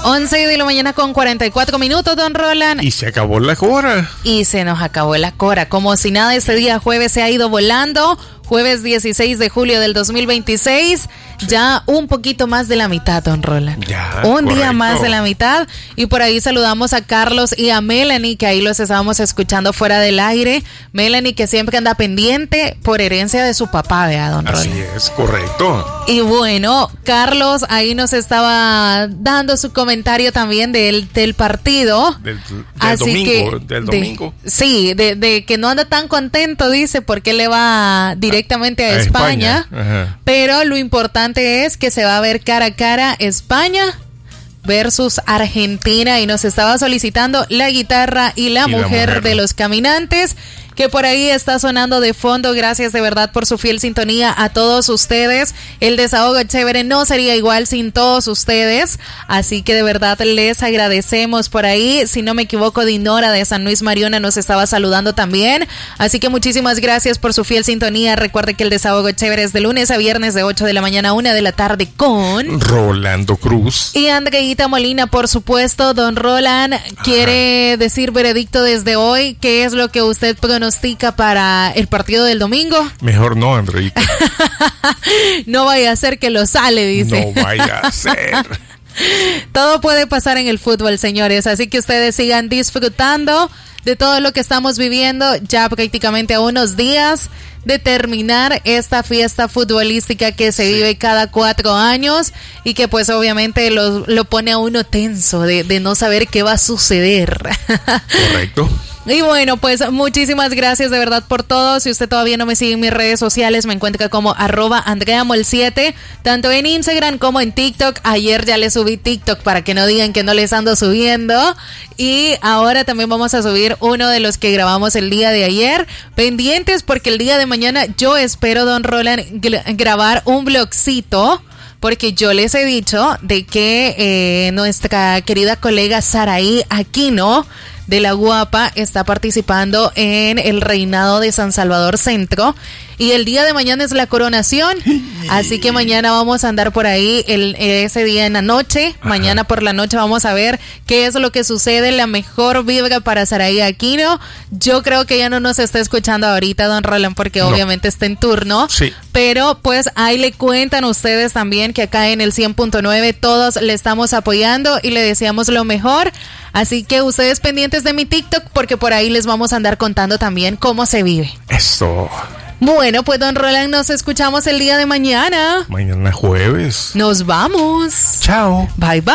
11 de la mañana con 44 minutos, don Roland. Y se acabó la hora. Y se nos acabó la hora. Como si nada, este día jueves se ha ido volando. Jueves 16 de julio del 2026. Ya un poquito más de la mitad, don Roland. Ya, un correcto. día más de la mitad. Y por ahí saludamos a Carlos y a Melanie, que ahí los estábamos escuchando fuera del aire. Melanie, que siempre anda pendiente por herencia de su papá, vea, don Roland. Así es, correcto. Y bueno, Carlos ahí nos estaba dando su comentario también del partido. Del domingo. Sí, de que no anda tan contento, dice, porque le va directamente a España. Pero lo importante es que se va a ver cara a cara España versus Argentina, y nos estaba solicitando la guitarra y la mujer de los caminantes, que por ahí está sonando de fondo. Gracias de verdad por su fiel sintonía a todos ustedes. El desahogo chévere no sería igual sin todos ustedes, así que de verdad les agradecemos. Por ahí, si no me equivoco, Dinora de San Luis Mariona nos estaba saludando también, así que muchísimas gracias por su fiel sintonía. Recuerde que el desahogo chévere es de lunes a viernes de 8 de la mañana a 1 de la tarde con Rolando Cruz y Andreita Molina, por supuesto. Don Roland, ¿quiere decir veredicto desde hoy? ¿Qué es lo que usted pronostica para el partido del domingo? Mejor no, Andreita. No vaya a ser que lo sale, dice. No vaya a ser. Todo puede pasar en el fútbol, señores, así que ustedes sigan disfrutando de todo lo que estamos viviendo, ya prácticamente a unos días de terminar esta fiesta futbolística que se vive cada 4 años y que pues obviamente lo pone a uno tenso de no saber qué va a suceder. Correcto. Y bueno, pues muchísimas gracias de verdad por todo. Si usted todavía no me sigue en mis redes sociales, me encuentra como @AndreaMol7, tanto en Instagram como en TikTok. Ayer ya les subí TikTok para que no digan que no les ando subiendo. Y ahora también vamos a subir uno de los que grabamos el día de ayer. Pendientes porque el día de mañana yo espero, don Roland, grabar un vlogcito. Porque yo les he dicho de que nuestra querida colega Saraí Aquino de La Guapa está participando en el reinado de San Salvador Centro y el día de mañana es la coronación, así que mañana vamos a andar por ahí ese día en la noche. Mañana por la noche vamos a ver qué es lo que sucede, la mejor vibra para Saraí Aquino. Yo creo que ella no nos está escuchando ahorita, don Roland, porque obviamente está en turno, sí. Pero pues ahí le cuentan ustedes también que acá en el 100.9 todos le estamos apoyando y le deseamos lo mejor. Así que ustedes pendientes de mi TikTok porque por ahí les vamos a andar contando también cómo se vive. Eso. Bueno, pues don Roland, nos escuchamos el día de mañana. Mañana jueves. Nos vamos. Chao. Bye bye.